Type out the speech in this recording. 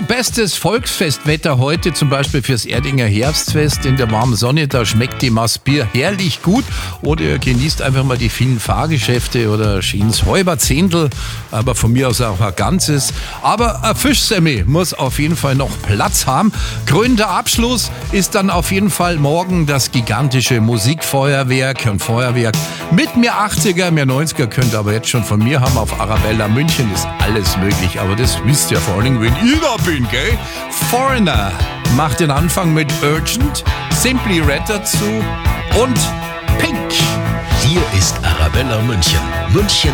bestes Volksfestwetter heute, zum Beispiel fürs Erdinger Herbstfest in der warmen Sonne. Da schmeckt die Maßbier herrlich gut. Oder ihr genießt einfach mal die vielen Fahrgeschäfte oder schönes Räuberzähndl, aber von mir aus auch ein ganzes. Aber ein Fischsemmel muss auf jeden Fall noch Platz haben. Krönender Abschluss ist dann auf jeden Fall morgen das gigantische Musikfeuerwerk. Ein Feuerwerk mit mehr 80er, mehr 90er könnt ihr aber jetzt schon von mir haben. Auf Arabella München ist alles möglich, aber das wisst ihr vor allem, wenn ich da bin, gell? Foreigner macht den Anfang mit Urgent, Simply Red dazu und Pink. Hier ist Arabella München. München